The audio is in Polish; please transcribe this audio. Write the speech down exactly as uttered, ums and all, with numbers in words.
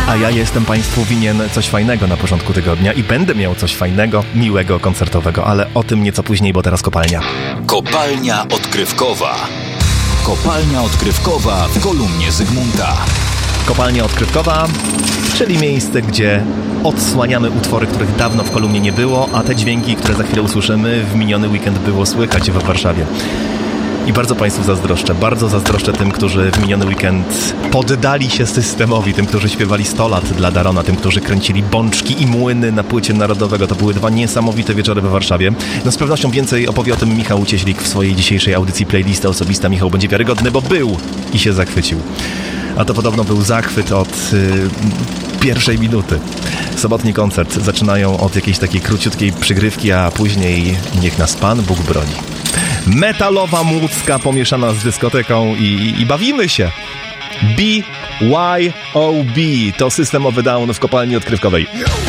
A ja jestem Państwu winien coś fajnego na porządku tygodnia i będę miał coś fajnego, miłego, koncertowego, ale o tym nieco później, bo teraz kopalnia. Kopalnia odkrywkowa. Kopalnia odkrywkowa w kolumnie Zygmunta. Kopalnia odkrywkowa, czyli miejsce, gdzie odsłaniamy utwory, których dawno w kolumnie nie było, a te dźwięki, które za chwilę usłyszymy, w miniony weekend było słychać w Warszawie. I bardzo Państwu zazdroszczę, bardzo zazdroszczę tym, którzy w miniony weekend poddali się systemowi, tym, którzy śpiewali sto lat dla Darona, tym, którzy kręcili bączki i młyny na płycie Narodowego. To były dwa niesamowite wieczory we Warszawie. No z pewnością więcej opowie o tym Michał Cieślik w swojej dzisiejszej audycji Playlista Osobista. Michał będzie wiarygodny, bo był i się zachwycił. A to podobno był zachwyt od yy, pierwszej minuty. Sobotni koncert zaczynają od jakiejś takiej króciutkiej przygrywki, a później niech nas Pan Bóg broni. Metalowa Łódzka pomieszana z dyskoteką i, i bawimy się. B Y O B to System of a Down w kopalni odkrywkowej.